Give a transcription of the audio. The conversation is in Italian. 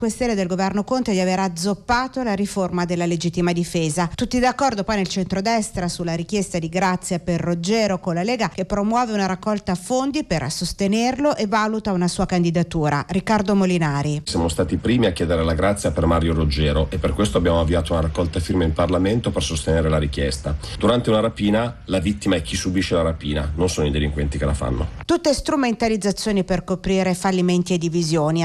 Stelle del governo Conte di aver azzoppato la riforma della legittima difesa. Tutti d'accordo poi nel centrodestra sulla richiesta di grazia per Roggero, con la Lega che promuove una raccolta fondi per sostenerlo e valuta una sua candidatura. Riccardo Molinari. Siamo stati i primi a chiedere la grazia per Mario Roggero e per questo abbiamo avviato una raccolta firme in Parlamento per sostenere la richiesta. Durante una rapina la vittima è chi subisce la rapina, non sono i delinquenti che la fanno. Tutte strumentalizzazioni per coprire fallimenti e divisioni.